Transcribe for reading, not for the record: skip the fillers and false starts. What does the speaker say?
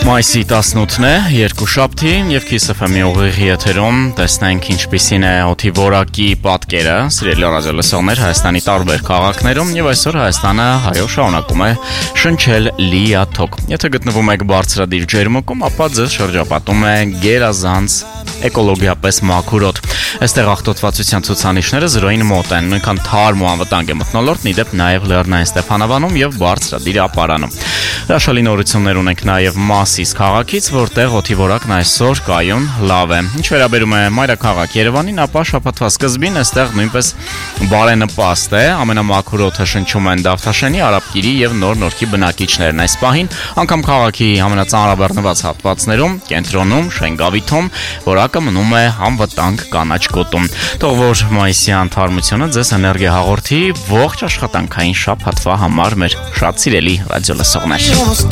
Մայիսի 18-ն է, երկուշաբթի և Kiss FM-ի ուղիղ եթերում տեսնենք ինչպիսին է օդի որակի պատկերը, սիրելի ռադիոլսողներ, Հայաստանի տարբեր քաղաքներում եւ այսօր Հայաստանը հայով շարունակում է շնչել լիաթոք։ Եթե գտնվում եք բարձրադիր ջերմուկում, ապա ձեզ շրջապատում է գերազանց էկոլոգիապես մաքուր օդ։ Այստեղ աղտոտվածության ցուցանիշները 0-ին մոտ են, նույնքան թարմ ու անվտանգ է մթնոլորտն, ի դեպ նաև Լեռնային Ստեփանավանում եւ բարձրադիր ապարանում։ Հրաշալի նորություններ ունենք նաև Մասիս քաղաքից, որտեղ օդի որակն այսօր կայուն լավ է։ Ինչ վերաբերում է մայրաքաղաք Երևանին, ապա շաբաթվա սկզբին այստեղ նույնպես բարենպաստ է, ամենամաքուր օդը շնչում են Դավթաշենի, Արաբկիրի եւ Նոր Նորքի բնակիչներն այս պահին, անգամ քաղաքի ամենածանրաբեռնված հատվածներում, կենտրոնում, Շենգավիթում որակը մնում է անվտանգ կանաչ գոտում։ Թող որ մայիսյան թարմությունը ձեզ էներգիա հաղորդի ողջ աշխատանքային շաբաթվա համար մեր շատ սիրելի ռադիոլսողներ։